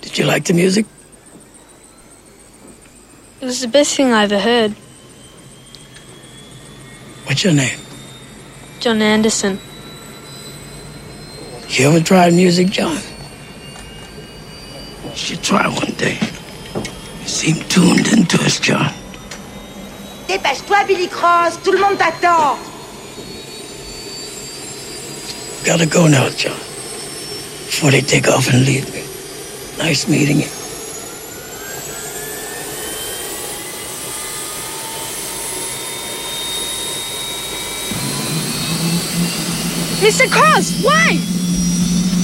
Did you like the music? It was the best thing I ever heard. What's your name? John Anderson. You ever tried music, John? You should try one day. You seem tuned into us, John. Dépêche-toi, Billy Cross. Tout le monde t'attend. Gotta go now, John. Before they take off and leave me. Nice meeting you. Mr. Cross, wait!